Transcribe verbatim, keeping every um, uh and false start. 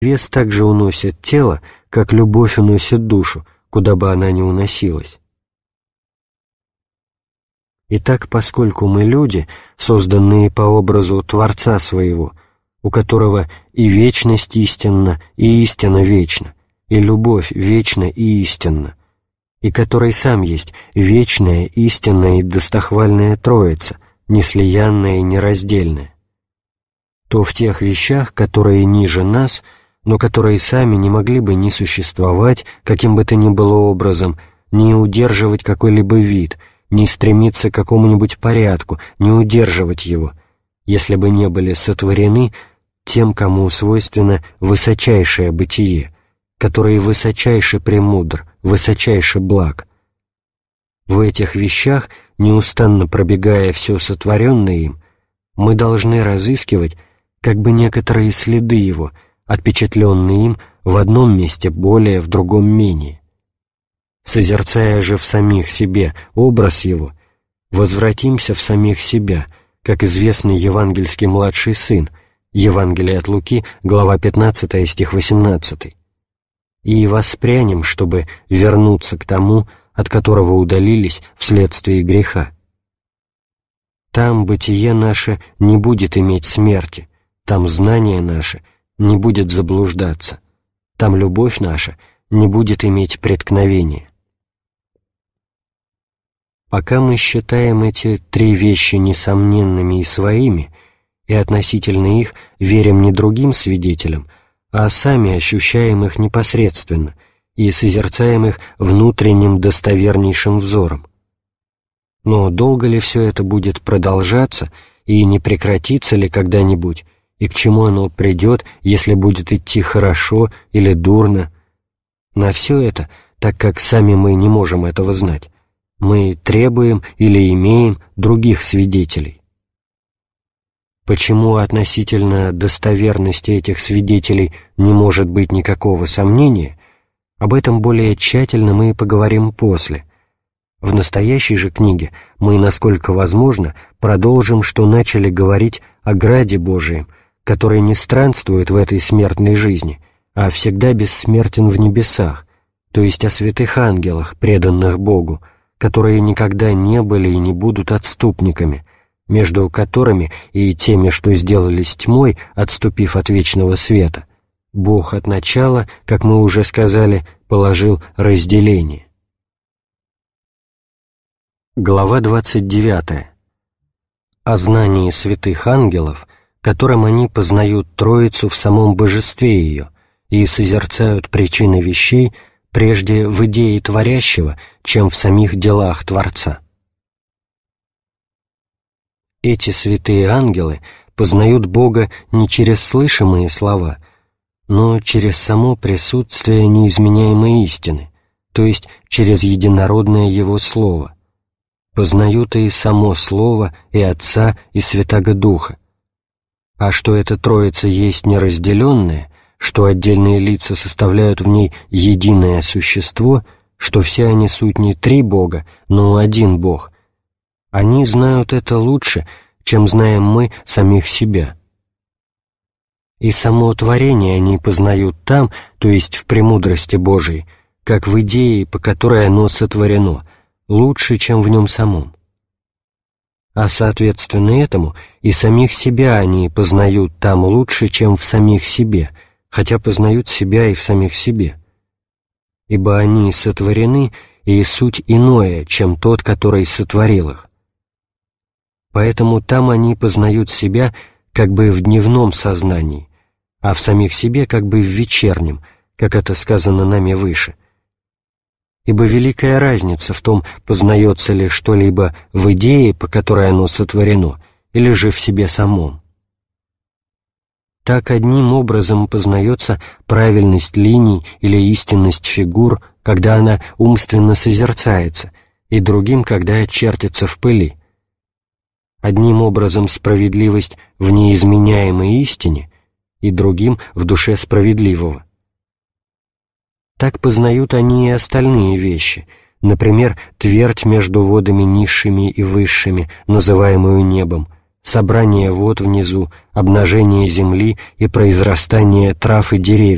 Вес также уносит тело, как любовь уносит душу, куда бы она ни уносилась. Итак, поскольку мы люди, созданные по образу Творца Своего, у которого и вечность истинна, и истина вечна, и любовь вечна и истинна, и который сам есть вечная, истинная и достохвальная Троица, неслиянная и нераздельная, то в тех вещах, которые ниже нас, но которые сами не могли бы ни существовать каким бы то ни было образом, ни удерживать какой-либо вид, ни стремиться к какому-нибудь порядку, ни удерживать его, если бы не были сотворены тем, кому свойственно высочайшее бытие, который высочайше премудр, высочайше благ. В этих вещах, неустанно пробегая все сотворенное им, мы должны разыскивать как бы некоторые следы его, отпечатленные им в одном месте более, в другом менее. Созерцая же в самих себе образ его, возвратимся в самих себя, как известный евангельский младший сын, Евангелие от Луки, глава пятнадцатая, стих восемнадцатый, и воспрянем, чтобы вернуться к тому, от которого удалились вследствие греха. Там бытие наше не будет иметь смерти, там знание наше не будет заблуждаться, там любовь наша не будет иметь преткновения. Пока мы считаем эти три вещи несомненными и своими, и относительно их верим не другим свидетелям, а сами ощущаем их непосредственно и созерцаем их внутренним достовернейшим взором. Но долго ли все это будет продолжаться, и не прекратится ли когда-нибудь, и к чему оно придет, если будет идти хорошо или дурно? На все это, так как сами мы не можем этого знать, мы требуем или имеем других свидетелей. Почему относительно достоверности этих свидетелей не может быть никакого сомнения, об этом более тщательно мы поговорим после. В настоящей же книге мы, насколько возможно, продолжим, что начали говорить о граде Божием, который не странствует в этой смертной жизни, а всегда бессмертен в небесах, то есть о святых ангелах, преданных Богу, которые никогда не были и не будут отступниками, между которыми и теми, что сделались тьмой, отступив от вечного света, Бог от начала, как мы уже сказали, положил разделение. Глава двадцать девятая. О знании святых ангелов, которым они познают Троицу в самом божестве ее и созерцают причины вещей прежде в идее творящего, чем в самих делах Творца. Эти святые ангелы познают Бога не через слышимые слова, но через само присутствие неизменяемой истины, то есть через единородное Его Слово. Познают и само Слово, и Отца, и Святаго Духа. А что эта Троица есть неразделенная, что отдельные лица составляют в ней единое существо, что все они суть не три Бога, но один Бог, они знают это лучше, чем знаем мы самих себя. И само творение они познают там, то есть в премудрости Божией, как в идее, по которой оно сотворено, лучше, чем в нем самом. А соответственно этому и самих себя они познают там лучше, чем в самих себе, хотя познают себя и в самих себе. Ибо они сотворены и суть иное, чем тот, который сотворил их. Поэтому там они познают себя как бы в дневном сознании, а в самих себе как бы в вечернем, как это сказано нами выше. Ибо великая разница в том, познается ли что-либо в идее, по которой оно сотворено, или же в себе самом. Так одним образом познается правильность линий или истинность фигур, когда она умственно созерцается, и другим, когда чертится в пыли. Одним образом справедливость в неизменяемой истине, и другим в душе справедливого. Так познают они и остальные вещи, например, твердь между водами низшими и высшими, называемую небом, собрание вод внизу, обнажение земли и произрастание трав и деревьев,